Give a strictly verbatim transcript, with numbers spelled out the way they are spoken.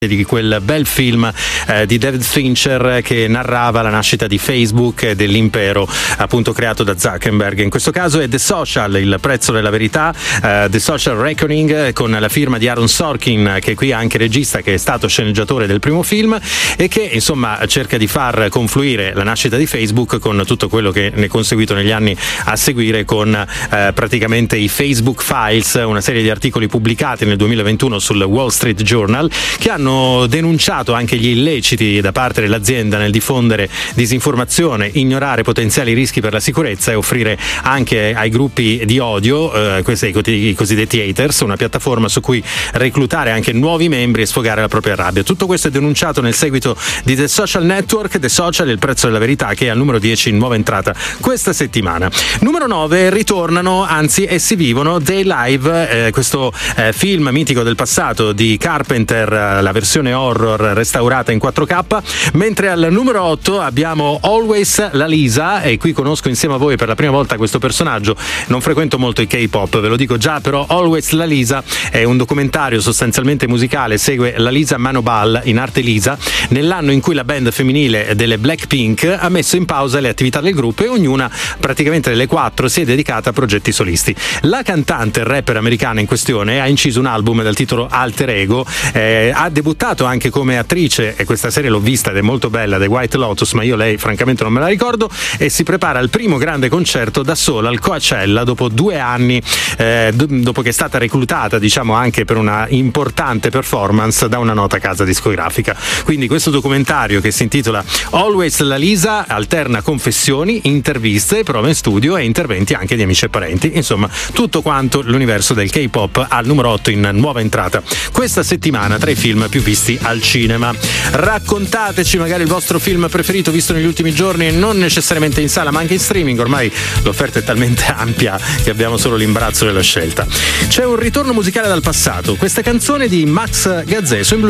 di quel bel film eh, di David Fincher che narrava la nascita di Facebook e dell'impero appunto creato da Zuckerberg. In questo caso è The Social, il prezzo della verità, eh, The Social Reckoning, con la firma di Aaron Sorkin, che qui è anche regista, che è stato sceneggiatore del primo film e che insomma cerca di far confluire la nascita di Facebook con tutto quello che ne è conseguito negli anni a seguire, con eh, praticamente i Facebook Files, una serie di articoli pubblicati nel duemilaventuno sul Wall Street Journal che hanno denunciato anche gli illeciti da parte dell'azienda nel diffondere disinformazione, ignorare potenziali rischi per la sicurezza e offrire anche ai gruppi di odio, eh, questi i cosiddetti haters, una piattaforma su cui reclutare anche nuovi membri e sfogare la propria rabbia. Tutto questo è denunciato nel seguito di The Social Network, The Social, il prezzo della verità, che è al numero dieci in nuova entrata questa settimana. Numero nove, ritornano, anzi essi vivono, Day Live, eh, questo eh, film mitico del passato di Carpenter, la versione horror restaurata in quattro K, mentre al numero otto abbiamo Always la Lisa, e qui conosco insieme a voi per la prima volta questo personaggio. Non frequento molto i K-pop, ve lo dico già, però Always la Lisa è un documentario sostanzialmente musicale, segue la Lisa Manobal, in arte Lisa, nell'anno in cui la band femminile delle Blackpink ha messo in pausa le attività del gruppo e ognuna praticamente delle quattro si è dedicata a progetti solisti. La cantante, rapper americana in questione, ha inciso un album dal titolo Alter Ego, eh, ha debuttato anche come attrice, e questa serie l'ho vista ed è molto bella, The White Lotus, ma io lei francamente non me la ricordo, e si prepara al primo grande concerto da sola al Coachella dopo due anni, eh, do- dopo che è stata reclutata diciamo anche per una importante performance da una nota casa discografica. Quindi questo documentario, che si intitola Always la Lisa, alterna confessioni, interviste, prove in studio e interventi anche di amici e parenti, insomma tutto quanto l'universo del K-pop al numero otto in nuova entrata questa settimana tra i film più visti al cinema. Raccontateci magari il vostro film preferito visto negli ultimi giorni, non necessariamente in sala ma anche in streaming, ormai l'offerta è talmente ampia che abbiamo solo l'imbarazzo della scelta. C'è un ritorno musicale dal passato, questa canzone di Max Gazzè su